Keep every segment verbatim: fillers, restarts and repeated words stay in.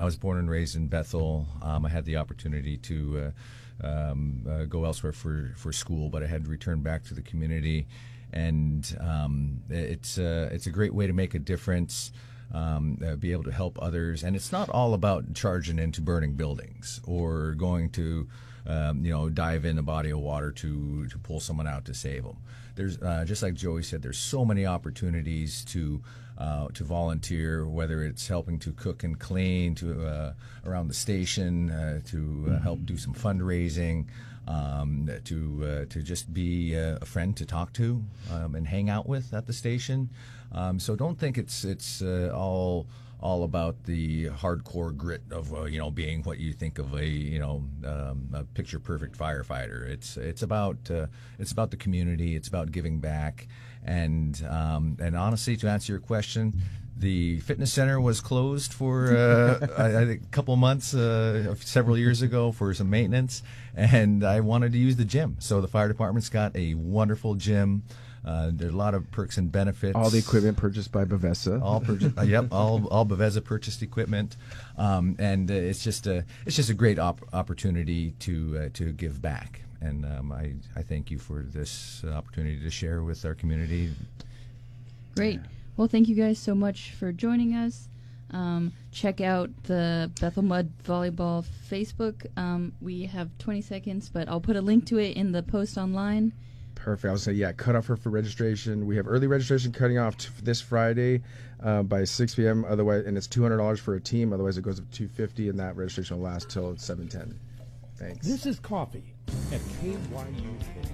was born and raised in Bethel. Um, I had the opportunity to uh, um, uh, go elsewhere for, for school, but I had to return back to the community. And um, it's, uh, it's a great way to make a difference, um, uh, be able to help others. And it's not all about charging into burning buildings or going to Um, you know, dive in a body of water to to pull someone out to save them. There's uh, just like Joey said, there's so many opportunities to uh, to volunteer, whether it's helping to cook and clean, to uh, around the station, uh, to uh, help do some fundraising, um, to uh, to just be uh, a friend to talk to um, and hang out with at the station. Um, so don't think it's it's uh, all. all about the hardcore grit of uh, you know being what you think of a you know um, a picture perfect firefighter. It's it's about uh, it's about the community. It's about giving back. And um, and honestly, to answer your question, the fitness center was closed for uh, I, I think a couple months uh, several years ago for some maintenance, and I wanted to use the gym. So the fire department's got a wonderful gym. Uh, there's a lot of perks and benefits. All the equipment purchased by Bavessa. All purchased, uh, yep, all all Bavessa purchased equipment, um, and uh, it's just a it's just a great op- opportunity to uh, to give back. And um, I I thank you for this opportunity to share with our community. Great. Well, thank you guys so much for joining us. Um, check out the Bethel Mud Volleyball Facebook. Um, we have twenty seconds, but I'll put a link to it in the post online. Perfect. I was saying, yeah, cut off for, for registration. We have early registration cutting off t- this Friday uh, by six p.m. Otherwise, and it's two hundred dollars for a team. Otherwise, it goes up to two hundred fifty dollars, and that registration will last till seven ten. Thanks. This is Coffee at K Y U.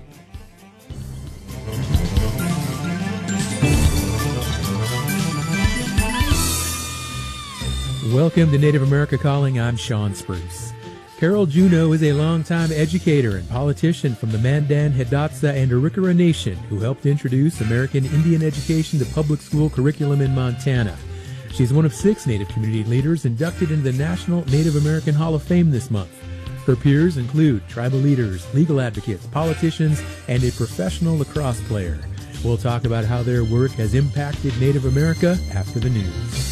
Welcome to Native America Calling. I'm Sean Spruce. Carol Juneau is a longtime educator and politician from the Mandan, Hidatsa, and Arikara Nation who helped introduce American Indian education to public school curriculum in Montana. She's one of six Native community leaders inducted into the National Native American Hall of Fame this month. Her peers include tribal leaders, legal advocates, politicians, and a professional lacrosse player. We'll talk about how their work has impacted Native America after the news.